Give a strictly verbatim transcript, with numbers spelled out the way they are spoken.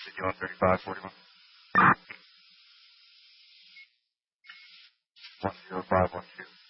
Did you on thirty-five forty-one? one zero five one two.